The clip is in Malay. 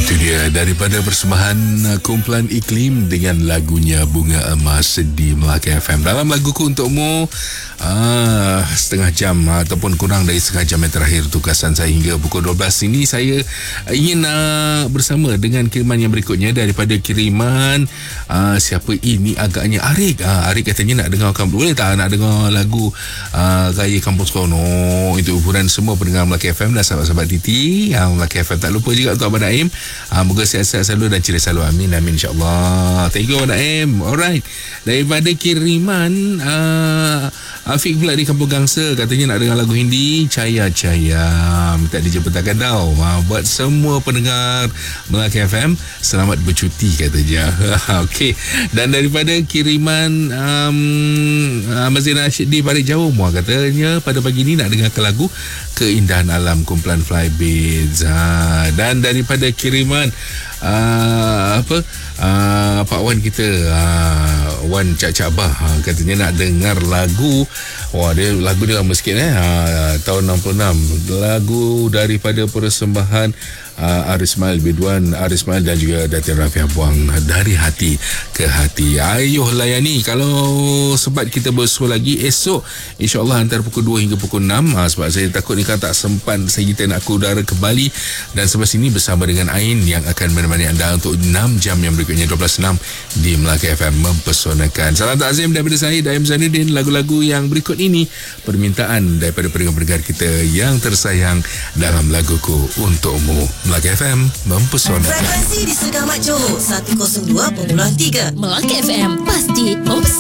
Itu dia daripada persembahan kumpulan Iklim dengan lagunya Bunga Emas di Melaka FM. Dalam laguku untukmu, setengah jam ataupun kurang dari setengah jam yang terakhir tugasan saya hingga pukul 12 ini, saya ingin bersama dengan kiriman yang berikutnya daripada kiriman siapa ini, agaknya Arik. Arik katanya nak dengar, boleh tak nak dengar lagu Gaya Kampung Sekono. Itu hiburan semua pendengar Melaka FM dan sahabat-sahabat Titi Melaka FM. Tak lupa juga untuk Abang Naim, moga sihat-sihat selalu dan ceria selalu, amin amin insyaAllah. Thank you Abang Naim. Alright, daripada kiriman Afiq pula di Kampung Gangsa, katanya nak dengar lagu Hindi Caya Caya, minta dijemputakan tau. Buat semua pendengar Melaka FM, selamat bercuti katanya. Okey, dan daripada kiriman Mazin Rashid di Parit Jauh, katanya pada pagi ni nak dengarkan lagu Keindahan Alam kumpulan Flybeats. Dan daripada kiriman Pak Wan kita, Wan Cak Bah, katanya nak dengar lagu, lagu dia lama sikit tahun 66, lagu daripada persembahan Aris Mail Biduan, Aris Mail dan juga Datin Rafiah Buang, Dari Hati ke Hati. Ayuh layani, kalau sempat kita bersua lagi esok insyaAllah antara pukul 2 hingga pukul 6, sebab saya takut ni kan tak sempat kita nak ke udara kembali. Dan sebab sini bersama dengan Ain yang akan menemani anda untuk 6 jam yang berikutnya, 12.6 di Melaka FM mempesonakan. Salam takzim daripada saya, Daim Zainuddin. Lagu-lagu yang berikut ini permintaan daripada pendengar-pendengar kita yang tersayang dalam laguku untukmu. Melaka FM mempesonakan. Frekuensi di Segamat Johor 102.3. Melaka FM pasti mempesonakan.